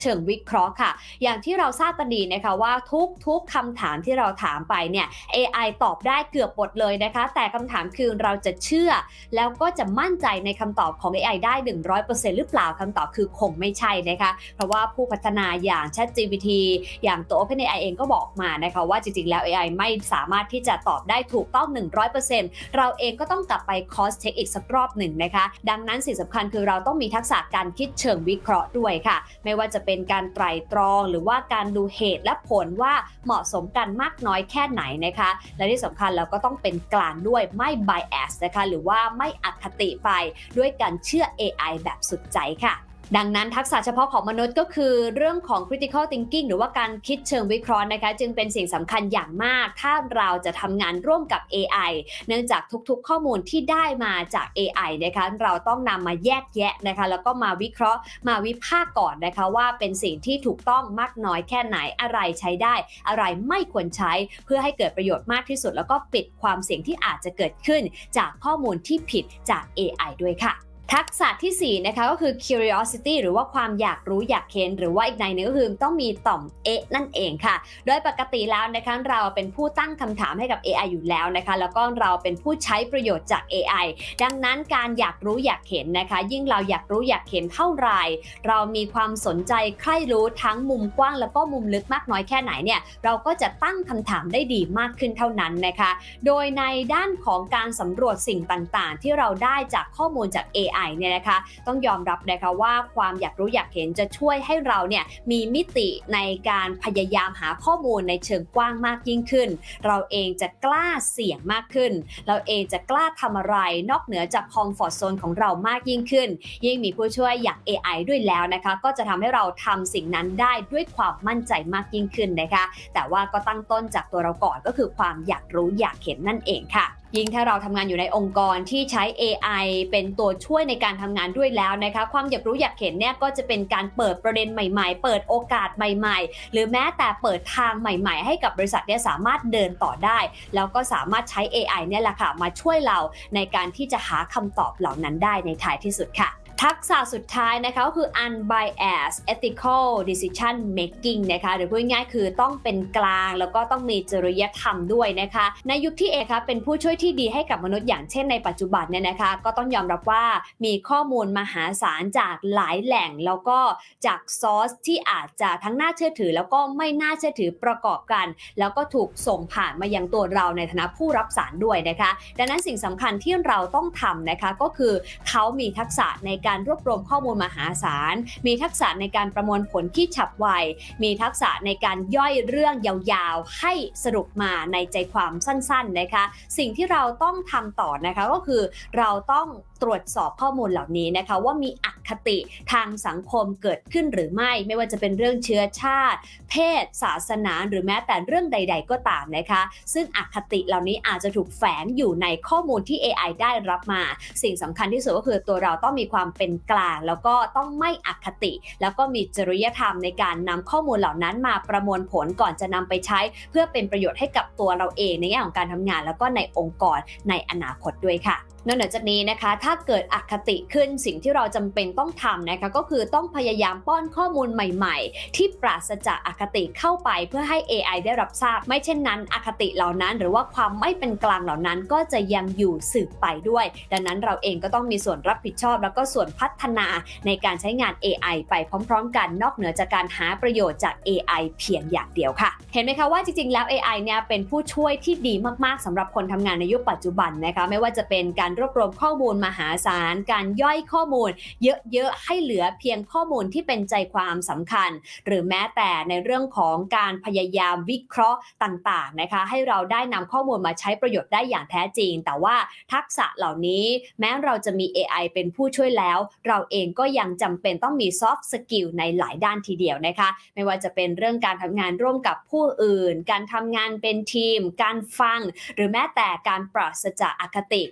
เชิงวิเคราะห์ค่ะอย่างที่เราทราบกันดีนะคะว่าทุกคำถามที่เราถามไปเนี่ย AI ตอบได้เกือบหมดเลยนะคะแต่คำถามคือเราจะเชื่อแล้วก็จะมั่นใจในคำตอบของ AI ได้ 100% หรือเปล่าคำตอบคือคงไม่ใช่นะคะเพราะว่าผู้พัฒนาอย่าง ChatGPT อย่างตัว OpenAI เองก็บอกมานะคะว่าจริงๆแล้ว AI ไม่สามารถที่จะตอบได้ถูกต้อง 100% เราเองก็ต้องกลับไปคอสเช็คอีกสักรอบหนึ่งนะคะดังนั้นสิ่งสำคัญคือเราต้องมีทักษะการคิดเชิงวิเคราะห์ด้วยค่ะไม่ว่าจะเป็นการไตร่ตรองหรือว่าการดูเหตุและผลว่าเหมาะสมกันมากน้อยแค่ไหนนะคะและที่สำคัญเราก็ต้องเป็นกลางด้วยไม่ bias นะคะหรือว่าไม่อคติไปด้วยการเชื่อ AI แบบสุดใจค่ะดังนั้นทักษะเฉพาะของมนุษย์ก็คือเรื่องของ critical thinking หรือว่าการคิดเชิงวิเคราะห์นะคะจึงเป็นสิ่งสำคัญอย่างมากถ้าเราจะทำงานร่วมกับ AI เนื่องจากทุกๆข้อมูลที่ได้มาจาก AI นะคะเราต้องนำมาแยกแยะนะคะแล้วก็มาวิเคราะห์มาวิพากษ์ก่อนนะคะว่าเป็นสิ่งที่ถูกต้องมากน้อยแค่ไหนอะไรใช้ได้อะไรไม่ควรใช้เพื่อให้เกิดประโยชน์มากที่สุดแล้วก็ปิดความเสี่ยงที่อาจจะเกิดขึ้นจากข้อมูลที่ผิดจาก AI ด้วยค่ะทักษะที่4นะคะก็คือ curiosity หรือว่าความอยากรู้อยากเห็นหรือว่าอีกในหนึ่งก็คือต้องมีต่อมนั่นเองค่ะโดยปกติแล้วนะคะเราเป็นผู้ตั้งคำถามให้กับ AI อยู่แล้วนะคะแล้วก็เราเป็นผู้ใช้ประโยชน์จาก AI ดังนั้นการอยากรู้อยากเห็นนะคะยิ่งเราอยากรู้อยากเห็นเท่าไหร่เรามีความสนใจใคร่รู้ทั้งมุมกว้างแล้วก็มุมลึกมากน้อยแค่ไหนเนี่ยเราก็จะตั้งคำถามได้ดีมากขึ้นเท่านั้นนะคะโดยในด้านของการสำรวจสิ่งต่างๆที่เราได้จากข้อมูลจาก AIเนี่ยนะคะต้องยอมรับนะคะว่าความอยากรู้อยากเห็นจะช่วยให้เราเนี่ยมีมิติในการพยายามหาข้อมูลในเชิงกว้างมากยิ่งขึ้นเราเองจะกล้าเสี่ยงมากขึ้นเราเองจะกล้าทำอะไรนอกเหนือจากคอมฟอร์ตโซนของเรามากยิ่งขึ้นยิ่งมีผู้ช่วยอย่าง AI ด้วยแล้วนะคะก็จะทำให้เราทำสิ่งนั้นได้ด้วยความมั่นใจมากยิ่งขึ้นนะคะแต่ว่าก็ตั้งต้นจากตัวเราก่อนก็คือความอยากรู้อยากเห็นนั่นเองค่ะยิ่งถ้าเราทำงานอยู่ในองค์กรที่ใช้ AI เป็นตัวช่วยในการทำงานด้วยแล้วนะคะความอยากรู้อยากเห็นเนี่ยก็จะเป็นการเปิดประเด็นใหม่ๆเปิดโอกาสใหม่ๆหรือแม้แต่เปิดทางใหม่ๆให้กับบริษัทเนี่ยสามารถเดินต่อได้แล้วก็สามารถใช้ AI เนี่ยแหละค่ะมาช่วยเราในการที่จะหาคำตอบเหล่านั้นได้ในท้ายที่สุดค่ะทักษะสุดท้ายนะคะก็คือ unbiased ethical decision making นะคะหรือพูดง่ายๆคือต้องเป็นกลางแล้วก็ต้องมีจริยธรรมด้วยนะคะในยุคที่AIเป็นผู้ช่วยที่ดีให้กับมนุษย์อย่างเช่นในปัจจุบันเนี่ยนะคะก็ต้องยอมรับว่ามีข้อมูลมหาศาลจากหลายแหล่งแล้วก็จากซอสที่อาจจะทั้งน่าเชื่อถือแล้วก็ไม่น่าเชื่อถือประกอบกันแล้วก็ถูกส่งผ่านมายังตัวเราในฐานะผู้รับสารด้วยนะคะดังนั้นสิ่งสำคัญที่เราต้องทำนะคะก็คือเขามีทักษะในการรวบรวมข้อมูลมหาศาลมีทักษะในการประมวลผลที่ฉับไวมีทักษะในการย่อยเรื่องยาวๆให้สรุปมาในใจความสั้นๆนะคะสิ่งที่เราต้องทำต่อนะคะก็คือเราต้องตรวจสอบข้อมูลเหล่านี้นะคะว่ามีอคติทางสังคมเกิดขึ้นหรือไม่ไม่ว่าจะเป็นเรื่องเชื้อชาติเพศศาสนาหรือแม้แต่เรื่องใดๆก็ตามนะคะซึ่งอคติเหล่านี้อาจจะถูกแฝงอยู่ในข้อมูลที่ AI ได้รับมาสิ่งสำคัญที่สุดก็คือตัวเราต้องมีความเป็นกลางแล้วก็ต้องไม่อคติแล้วก็มีจริยธรรมในการนำข้อมูลเหล่านั้นมาประมวลผลก่อนจะนำไปใช้เพื่อเป็นประโยชน์ให้กับตัวเราเองในแง่ของการทำงานแล้วก็ในองค์กรในอนาคตด้วยค่ะนอกจากนี้นะคะถ้าเกิดอคติขึ้นสิ่งที่เราจำเป็นต้องทำนะคะก็คือต้องพยายามป้อนข้อมูลใหม่ๆที่ปราศจากอคติเข้าไปเพื่อให้ AI ได้รับทราบไม่เช่นนั้นอคติเหล่านั้นหรือว่าความไม่เป็นกลางเหล่านั้นก็จะยังอยู่สืบไปด้วยดังนั้นเราเองก็ต้องมีส่วนรับผิดชอบแล้วก็ส่วนพัฒนาในการใช้งาน AI ไปพร้อมๆกันนอกเหนือจากการหาประโยชน์จาก AI เพียงอย่างเดียวค่ะเห็นไหมคะว่าจริงๆแล้ว AI เนี่ยเป็นผู้ช่วยที่ดีมากๆสำหรับคนทำงานในยุคปัจจุบันนะคะไม่ว่าจะเป็นการรวบรวมข้อมูลมหาศาลการย่อยข้อมูลเยอะๆให้เหลือเพียงข้อมูลที่เป็นใจความสำคัญหรือแม้แต่ในเรื่องของการพยายามวิเคราะห์ต่างๆนะคะให้เราได้นำข้อมูลมาใช้ประโยชน์ได้อย่างแท้จริงแต่ว่าทักษะเหล่านี้แม้เราจะมี AI เป็นผู้ช่วยแล้วเราเองก็ยังจำเป็นต้องมี soft skill ในหลายด้านทีเดียวนะคะไม่ว่าจะเป็นเรื่องการทำงานร่วมกับผู้อื่นการทำงานเป็นทีมการฟังหรือแม้แต่การปราศจากอคติความคิด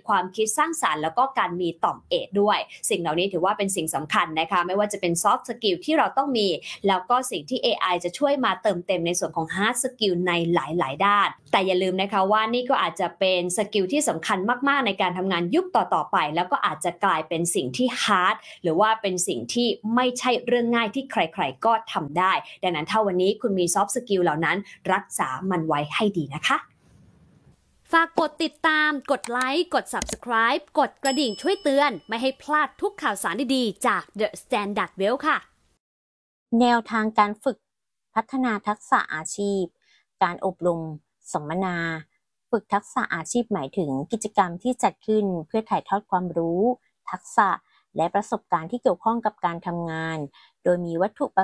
สร้างสรรค์แล้วก็การมีต่อมเอดด้วยสิ่งเหล่านี้ถือว่าเป็นสิ่งสำคัญนะคะไม่ว่าจะเป็น soft skill ที่เราต้องมีแล้วก็สิ่งที่ AI จะช่วยมาเติมเต็มในส่วนของ hard skill ในหลายๆด้านแต่อย่าลืมนะคะว่านี่ก็อาจจะเป็นสกิลที่สำคัญมากๆในการทำงานยุคต่อๆไปแล้วก็อาจจะกลายเป็นสิ่งที่ hard หรือว่าเป็นสิ่งที่ไม่ใช่เรื่องง่ายที่ใครๆก็ทำได้ดังนั้นถ้าวันนี้คุณมี soft skill เหล่านั้นรักษามันไว้ให้ดีนะคะฝากกดติดตามกดไลค์กด Subscribe กดกระดิ่งช่วยเตือนไม่ให้พลาดทุกข่าวสารดีๆจาก The Standard Well ค่ะแนวทางการฝึกพัฒนาทักษะอาชีพการอบรมสัมมนาฝึกทักษะอาชีพหมายถึงกิจกรรมที่จัดขึ้นเพื่อถ่ายทอดความรู้ทักษะและประสบการณ์ที่เกี่ยวข้องกับการทำงานโดยมีวัตถุประ